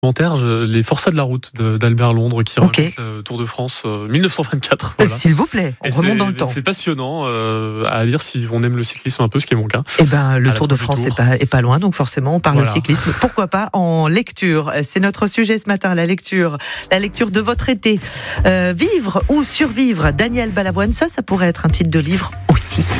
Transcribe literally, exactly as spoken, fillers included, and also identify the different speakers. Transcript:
Speaker 1: Commentaire, je- les Forçats de la route de- d'Albert Londres qui
Speaker 2: Ok.
Speaker 1: remonte le Tour de France euh, mille neuf cent vingt-quatre. Voilà.
Speaker 2: S'il vous plaît, on
Speaker 1: Et
Speaker 2: remonte
Speaker 1: c'est-
Speaker 2: dans le temps.
Speaker 1: C'est passionnant euh, à lire si on aime le cyclisme un peu, ce qui est mon cas.
Speaker 2: Eh ben, le
Speaker 1: à
Speaker 2: Tour de
Speaker 1: l'approche du
Speaker 2: France
Speaker 1: Tour.
Speaker 2: est pas, est pas loin, donc forcément, on parle
Speaker 1: Voilà.
Speaker 2: cyclisme. Pourquoi pas en lecture? C'est notre sujet ce matin, la lecture. La lecture de votre été. Euh, vivre ou survivre, Daniel Balavoine, ça, ça pourrait être un titre de livre aussi.